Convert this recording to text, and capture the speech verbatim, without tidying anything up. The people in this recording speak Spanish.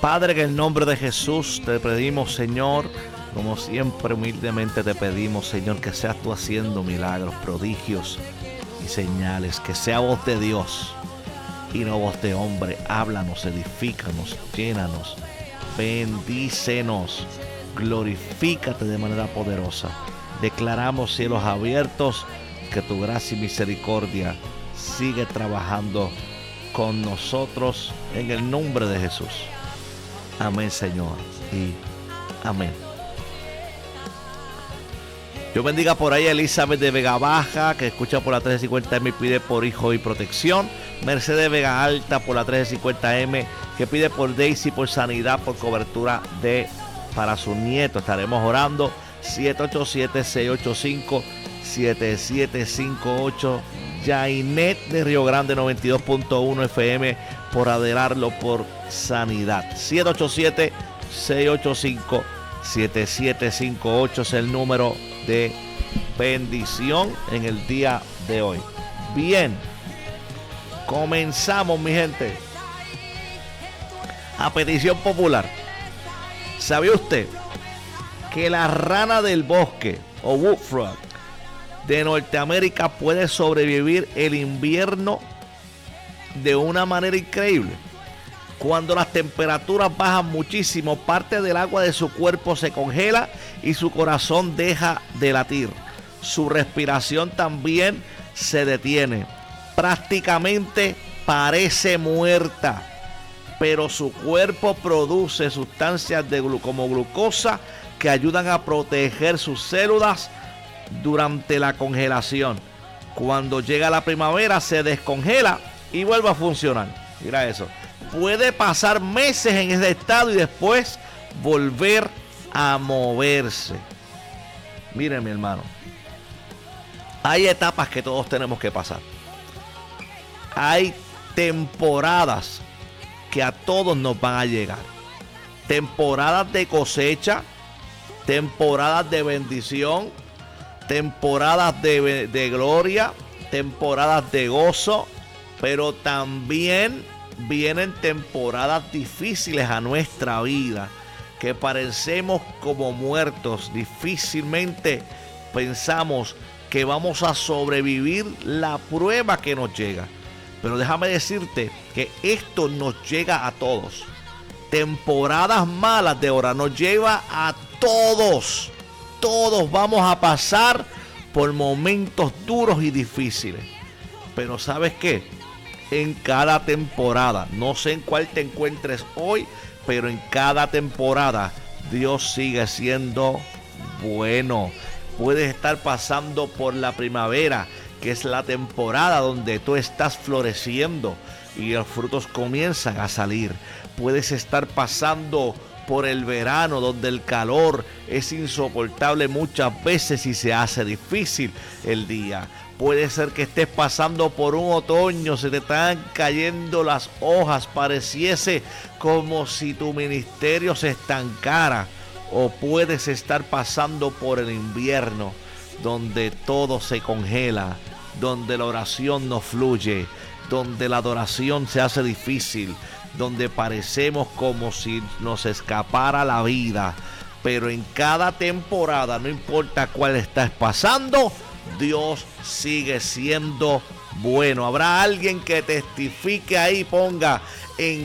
Padre, en el nombre de Jesús te pedimos, Señor, como siempre humildemente te pedimos, Señor, que seas tú haciendo milagros, prodigios y señales, que sea voz de Dios y no voz de hombre. Háblanos, edifícanos, llénanos, bendícenos, glorifícate de manera poderosa. Declaramos cielos abiertos, que tu gracia y misericordia sigue trabajando con nosotros en el nombre de Jesús. Amén, Señor, y amén. Dios bendiga por ahí a Elizabeth de Vega Baja, que escucha por la trece cincuenta eme y pide por hijo y protección. Mercedes Vega Alta por la trece cincuenta eme, que pide por Daisy, por sanidad, por cobertura de para su nieto. Estaremos orando. siete ocho siete, seis ocho cinco, siete siete cinco ocho. Jainet de Río Grande noventa y dos punto uno efe eme por adelarlo por sanidad. siete ocho siete, seis ocho cinco, siete siete cinco ocho es el número de bendición en el día de hoy. Bien, comenzamos, mi gente. A petición popular, ¿sabía usted que la rana del bosque o wood frog de Norteamérica puede sobrevivir el invierno de una manera increíble? Cuando las temperaturas bajan muchísimo, parte del agua de su cuerpo se congela y su corazón deja de latir. Su respiración también se detiene. Prácticamente parece muerta, pero su cuerpo produce sustancias de glu- como glucosa que ayudan a proteger sus células durante la congelación. Cuando llega la primavera se descongela y vuelve a funcionar. Mira eso. Puede pasar meses en ese estado y después volver a moverse. Miren, mi hermano, hay etapas que todos tenemos que pasar. Hay temporadas que a todos nos van a llegar. Temporadas de cosecha, temporadas de bendición, temporadas de, de gloria, temporadas de gozo, pero también vienen temporadas difíciles a nuestra vida, que parecemos como muertos. Difícilmente pensamos que vamos a sobrevivir la prueba que nos llega. Pero déjame decirte que esto nos llega a todos. Temporadas malas de ahora nos lleva a todos. Todos vamos a pasar por momentos duros y difíciles. Pero ¿sabes qué? En cada temporada, no sé en cuál te encuentres hoy, pero en cada temporada Dios sigue siendo bueno. Puedes estar pasando por la primavera, que es la temporada donde tú estás floreciendo y los frutos comienzan a salir. Puedes estar pasando por el verano, donde el calor es insoportable muchas veces y se hace difícil el día. Puede ser que estés pasando por un otoño, se te están cayendo las hojas, pareciese como si tu ministerio se estancara. O puedes estar pasando por el invierno, donde todo se congela, donde la oración no fluye, donde la adoración se hace difícil, donde parecemos como si nos escapara la vida. Pero en cada temporada, no importa cuál estás pasando, Dios sigue siendo bueno. Habrá alguien que testifique ahí, ponga: en